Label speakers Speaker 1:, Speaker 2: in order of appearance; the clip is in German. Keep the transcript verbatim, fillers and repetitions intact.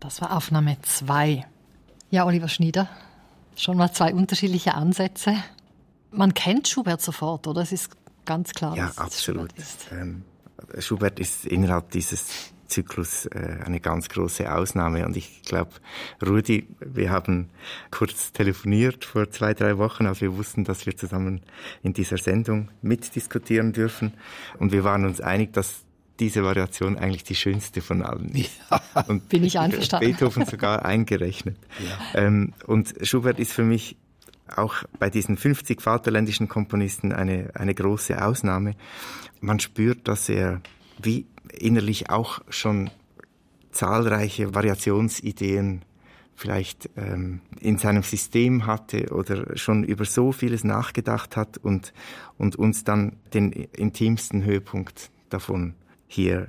Speaker 1: Das war Aufnahme zwei. Ja, Oliver Schnieder, schon mal zwei unterschiedliche Ansätze. Man kennt Schubert sofort, oder? Es ist ganz klar,
Speaker 2: ja,
Speaker 1: dass
Speaker 2: absolut.
Speaker 1: Schubert ist.
Speaker 2: Ähm, Schubert ist innerhalb dieses Zyklus äh, eine ganz große Ausnahme. Und ich glaube, Rudi, wir haben kurz telefoniert vor zwei, drei Wochen, als wir wussten, dass wir zusammen in dieser Sendung mitdiskutieren dürfen. Und wir waren uns einig, dass diese Variation eigentlich die schönste von allen ist.
Speaker 1: Ja, und bin ich einverstanden.
Speaker 2: Beethoven sogar eingerechnet. Ja. Ähm, und Schubert ist für mich auch bei diesen fünfzig vaterländischen Komponisten eine, eine große Ausnahme. Man spürt, dass er wie innerlich auch schon zahlreiche Variationsideen vielleicht ähm, in seinem System hatte oder schon über so vieles nachgedacht hat und, und uns dann den intimsten Höhepunkt davon hier